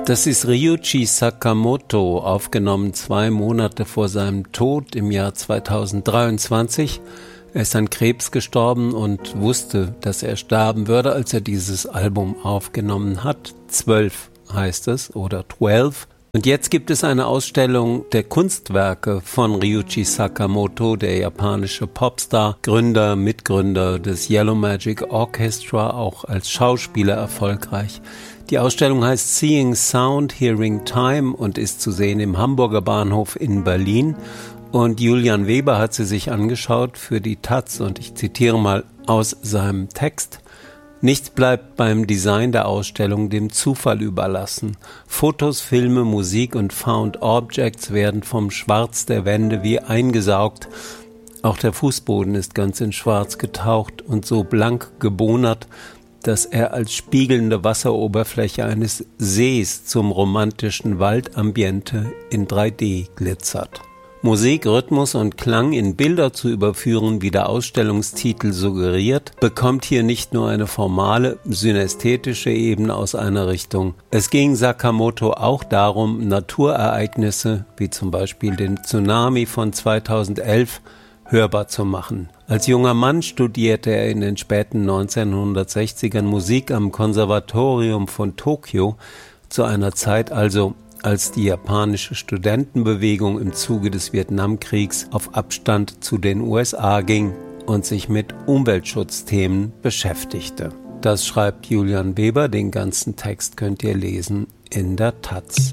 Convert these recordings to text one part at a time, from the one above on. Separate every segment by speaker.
Speaker 1: Das ist Ryuichi Sakamoto, aufgenommen 2 Monate vor seinem Tod im Jahr 2023. Er ist an Krebs gestorben und wusste, dass er sterben würde, als er dieses Album aufgenommen hat. 12 heißt es oder 12. Und jetzt gibt es eine Ausstellung der Kunstwerke von Ryuichi Sakamoto, der japanische Popstar, Gründer, Mitgründer des Yellow Magic Orchestra, auch als Schauspieler erfolgreich. Die Ausstellung heißt Seeing Sound, Hearing Time und ist zu sehen im Hamburger Bahnhof in Berlin. Und Julian Weber hat sie sich angeschaut für die taz und ich zitiere mal aus seinem Text. Nichts bleibt beim Design der Ausstellung dem Zufall überlassen. Fotos, Filme, Musik und Found Objects werden vom Schwarz der Wände wie eingesaugt. Auch der Fußboden ist ganz in Schwarz getaucht und so blank gebonert, dass er als spiegelnde Wasseroberfläche eines Sees zum romantischen Waldambiente in 3D glitzert. Musik, Rhythmus und Klang in Bilder zu überführen, wie der Ausstellungstitel suggeriert, bekommt hier nicht nur eine formale, synästhetische Ebene aus einer Richtung. Es ging Sakamoto auch darum, Naturereignisse, wie zum Beispiel den Tsunami von 2011, hörbar zu machen. Als junger Mann studierte er in den späten 1960ern Musik am Konservatorium von Tokio, zu einer Zeit also, als die japanische Studentenbewegung im Zuge des Vietnamkriegs auf Abstand zu den USA ging und sich mit Umweltschutzthemen beschäftigte. Das schreibt Julian Weber, den ganzen Text könnt ihr lesen in der taz.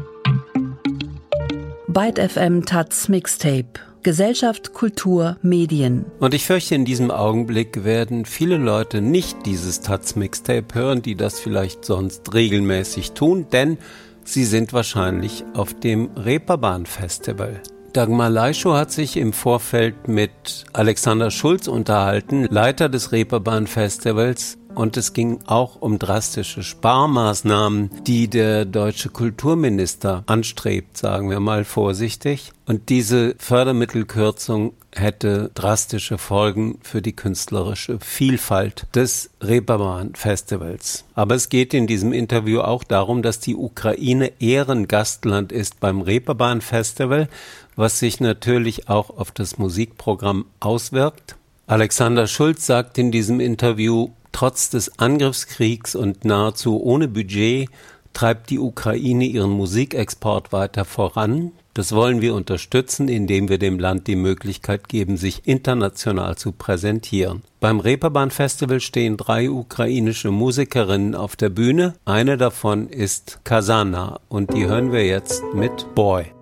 Speaker 2: Byte FM taz Mixtape. Gesellschaft, Kultur, Medien.
Speaker 1: Und ich fürchte, in diesem Augenblick werden viele Leute nicht dieses taz-Mixtape hören, die das vielleicht sonst regelmäßig tun, denn sie sind wahrscheinlich auf dem Reeperbahn-Festival. Dagmar Leischow hat sich im Vorfeld mit Alexander Schulz unterhalten, Leiter des Reeperbahn-Festivals. Und es ging auch um drastische Sparmaßnahmen, die der deutsche Kulturminister anstrebt, sagen wir mal vorsichtig. Und diese Fördermittelkürzung hätte drastische Folgen für die künstlerische Vielfalt des Reeperbahn-Festivals. Aber es geht in diesem Interview auch darum, dass die Ukraine Ehrengastland ist beim Reeperbahn-Festival, was sich natürlich auch auf das Musikprogramm auswirkt. Alexander Schulz sagt in diesem Interview, trotz des Angriffskriegs und nahezu ohne Budget treibt die Ukraine ihren Musikexport weiter voran. Das wollen wir unterstützen, indem wir dem Land die Möglichkeit geben, sich international zu präsentieren. Beim Reeperbahn-Festival stehen 3 ukrainische Musikerinnen auf der Bühne. Eine davon ist Kasana und die hören wir jetzt mit Boy.